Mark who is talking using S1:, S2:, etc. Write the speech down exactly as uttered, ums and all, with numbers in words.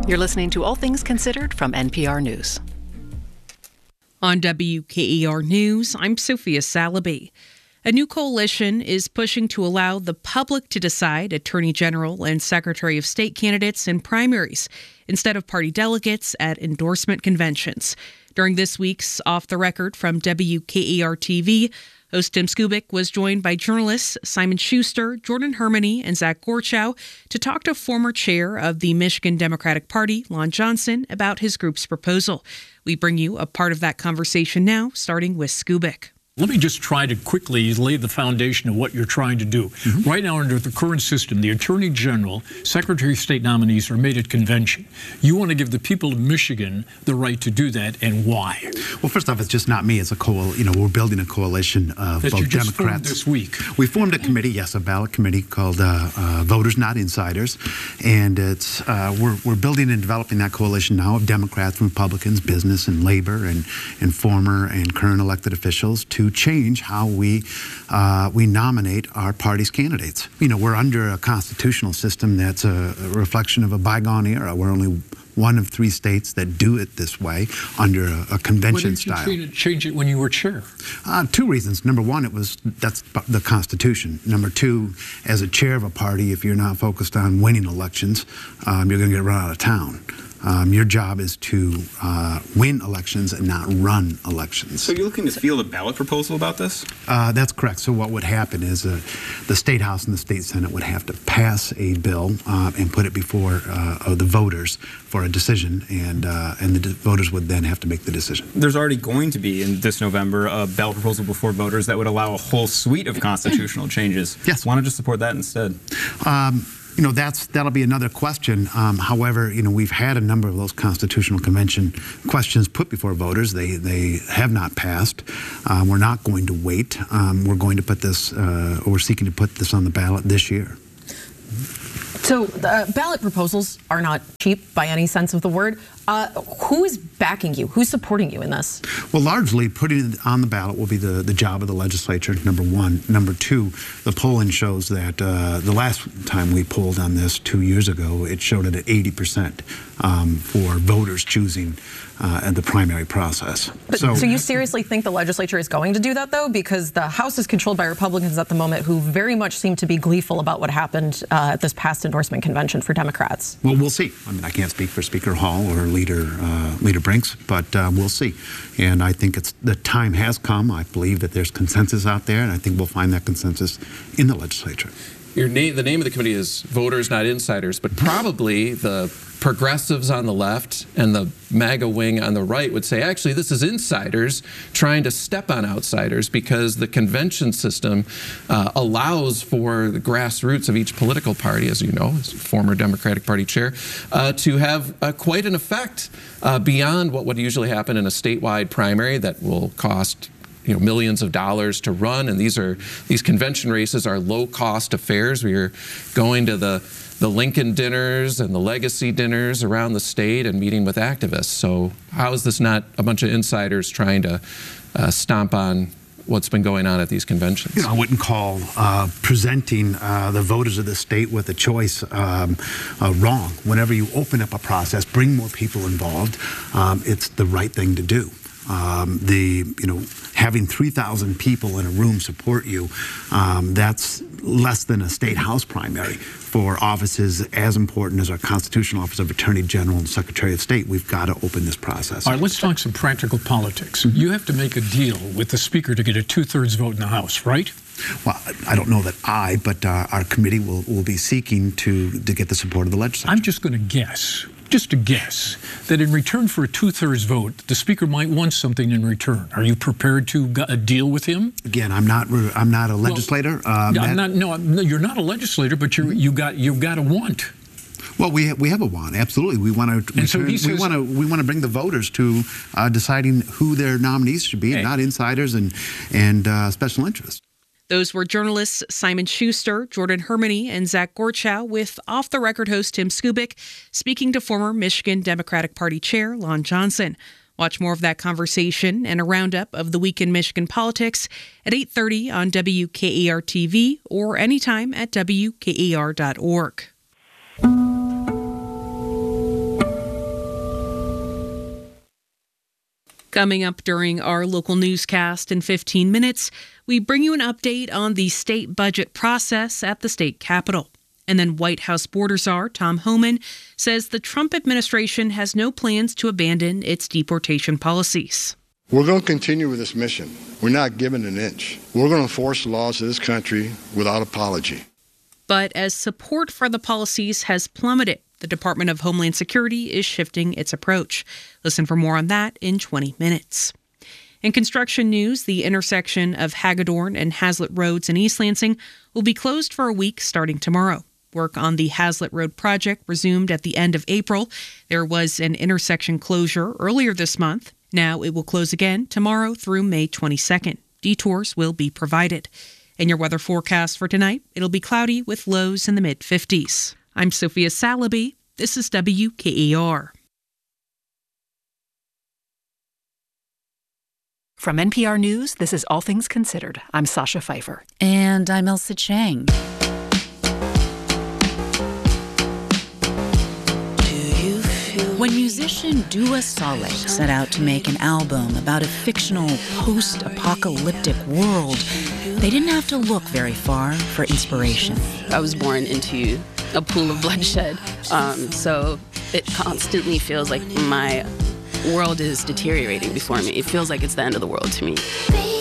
S1: You're listening to All Things Considered from N P R News.
S2: On W K E R News, I'm Sophia Salaby. A new coalition is pushing to allow the public to decide Attorney General and Secretary of State candidates in primaries instead of party delegates at endorsement conventions. During this week's Off the Record from W K E R T V, host Tim Skubic was joined by journalists Simon Schuster, Jordan Hermany, and Zach Gorchow to talk to former chair of the Michigan Democratic Party, Lon Johnson, about his group's proposal. We bring you a part of that conversation now, starting with Skubic.
S3: Let me just try to quickly lay the foundation of what you're trying to do. Mm-hmm. Right now, under the current system, the Attorney General, Secretary of State nominees are made at convention. You want to give the people of Michigan the right to do that, and why?
S4: Well, first off, it's just not me. It's a coal. You know, we're building a coalition of
S3: that
S4: both
S3: you just
S4: Democrats.
S3: Formed this week.
S4: We formed a committee, yes, a ballot committee called uh, uh, Voters Not Insiders, and it's uh, we're we're building and developing that coalition now of Democrats, Republicans, business, and labor, and and former and current elected officials to change how we uh, we nominate our party's candidates. You know, we're under a constitutional system that's a, a reflection of a bygone era. We're only one of three states that do it this way under a, a convention style.
S3: Why didn't you change it when you were chair?
S4: Uh, two reasons. Number one, it was that's the Constitution. Number two, as a chair of a party, if you're not focused on winning elections, um, you're going to get run out of town. Um, your job is to uh, win elections and not run elections.
S5: So you're looking to field a ballot proposal about this?
S4: Uh, that's correct. So what would happen is uh, the State House and the State Senate would have to pass a bill uh, and put it before uh, the voters for a decision, and uh, and the de- voters would then have to make the decision.
S5: There's already going to be, in this November, a ballot proposal before voters that would allow a whole suite of constitutional changes.
S4: Yes.
S5: Why not just support that instead?
S4: Um, You know, that's that'll be another question. Um, however, you know, we've had a number of those constitutional convention questions put before voters. They they have not passed. Uh, we're not going to wait. Um, we're going to put this, uh, or we're seeking to put this on the ballot this year.
S6: So uh, ballot proposals are not cheap by any sense of the word. Uh, who is backing you? Who's supporting you in this?
S4: Well, largely putting it on the ballot will be the, the job of the legislature, number one. Number two, the polling shows that uh, the last time we polled on this two years ago, it showed it at eighty percent um, for voters choosing uh, at the primary process.
S6: But, so, so you seriously think the legislature is going to do that, though? Because the House is controlled by Republicans at the moment who very much seem to be gleeful about what happened uh, at this past endorsement convention for Democrats.
S4: Well, we'll see. I mean, I can't speak for Speaker Hall or Leader uh, Leader Brinks, but uh, we'll see. And I think it's the time has come. I believe that there's consensus out there, and I think we'll find that consensus in the legislature.
S7: Your name, the name of the committee is Voters Not Insiders, but probably the progressives on the left and the MAGA wing on the right would say, actually, this is insiders trying to step on outsiders, because the convention system uh, allows for the grassroots of each political party, as you know, as former Democratic Party chair, uh, to have uh, quite an effect uh, beyond what would usually happen in a statewide primary that will cost you know, millions of dollars to run, and these are these convention races are low-cost affairs. We are going to the the Lincoln dinners and the legacy dinners around the state and meeting with activists. So how is this not a bunch of insiders trying to uh, stomp on what's been going on at these conventions?
S4: You know, I wouldn't call uh, presenting uh, the voters of the state with a choice um, uh, wrong. Whenever you open up a process, bring more people involved, um, it's the right thing to do. Um, the, you know, having three thousand people in a room support you, um, that's less than a state house primary. For offices as important as our constitutional office of Attorney General and Secretary of State, we've got to open this process.
S3: All right, let's talk some practical politics. Mm-hmm. You have to make a deal with the Speaker to get a two-thirds vote in the House, right?
S4: Well, I don't know that I, but uh, our committee will, will be seeking to, to get the support of the legislature.
S3: I'm just going to guess. Just a guess, that in return for a two-thirds vote, the Speaker might want something in return. Are you prepared to uh, deal with him?
S4: Again, I'm not. I'm not a legislator.
S3: Well,
S4: uh,
S3: I'm not, no, no, you're not a legislator, but you you got you got a want.
S4: Well, we ha- we have a want. Absolutely, we want to.
S3: And so he says,
S4: we want to. We want to bring the voters to uh, deciding who their nominees should be,
S3: hey.
S4: and not insiders and and uh, special interests.
S2: Those were journalists Simon Schuster, Jordan Hermany, and Zach Gorchow with off-the-record host Tim Skubic speaking to former Michigan Democratic Party Chair Lon Johnson. Watch more of that conversation and a roundup of the week in Michigan politics at eight thirty on W K E R T V or anytime at W K E R dot org. Coming up during our local newscast in fifteen minutes, we bring you an update on the state budget process at the state capitol. And then White House border czar Tom Homan says the Trump administration has no plans to abandon its deportation policies.
S8: We're going to continue with this mission. We're not giving an inch. We're going to enforce the laws of this country without apology.
S2: But as support for the policies has plummeted, the Department of Homeland Security is shifting its approach. Listen for more on that in twenty minutes. In construction news, the intersection of Hagedorn and Hazlitt Roads in East Lansing will be closed for a week starting tomorrow. Work on the Hazlitt Road project resumed at the end of April. There was an intersection closure earlier this month. Now it will close again tomorrow through May twenty-second. Detours will be provided. In your weather forecast for tonight, it'll be cloudy with lows in the mid fifties. I'm Sophia Salaby. This is W K E R.
S1: From N P R News, this is All Things Considered. I'm Sasha Pfeiffer.
S9: And I'm Elsa Chang. When musician Dua Saleh set out to make an album about a fictional post-apocalyptic world, they didn't have to look very far for inspiration.
S10: I was born into a pool of bloodshed, um, so it constantly feels like my world is deteriorating before me. It feels like it's the end of the world to me.